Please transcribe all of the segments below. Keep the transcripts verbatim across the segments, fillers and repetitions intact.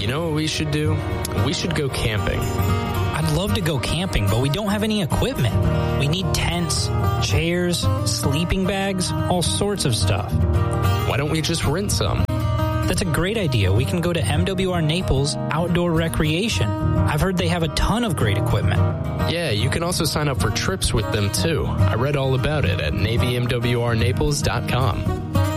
You know what we should do? We should go camping. I'd love to go camping, but we don't have any equipment. We need tents, chairs, sleeping bags, all sorts of stuff. Why don't we just rent some? That's a great idea. We can go to M W R Naples Outdoor Recreation. I've heard they have a ton of great equipment. Yeah, you can also sign up for trips with them, too. I read all about it at Navy M W R Naples dot com.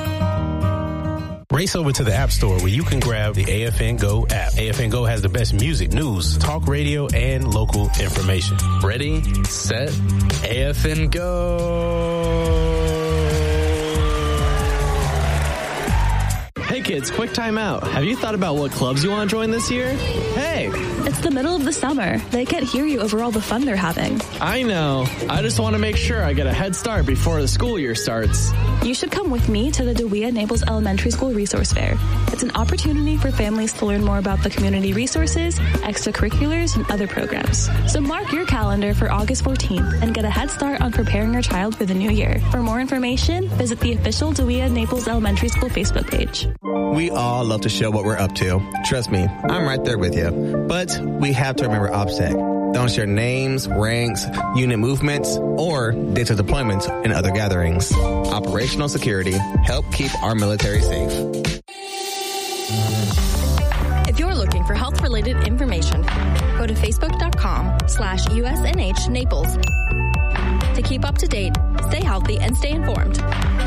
Race over to the App Store where you can grab the A F N Go app. A F N Go has the best music, news, talk radio, and local information. Ready, set, A F N Go! Hey kids, quick time out. Have you thought about what clubs you want to join this year? Hey! It's the middle of the summer. They can't hear you over all the fun they're having. I know. I just want to make sure I get a head start before the school year starts. You should come with me to the Dewey Naples Elementary School Resource Fair. It's an opportunity for families to learn more about the community resources, extracurriculars, and other programs. So mark your calendar for August fourteenth and get a head start on preparing your child for the new year. For more information, visit the official Dewey Naples Elementary School Facebook page. We all love to show what we're up to. Trust me, I'm right there with you. But we have to remember OPSEC. Don't share names, ranks, unit movements, or dates of deployments in other gatherings. Operational security. Help keep our military safe. If you're looking for health-related information, go to facebook.com slash USNH Naples. To keep up to date, stay healthy, and stay informed.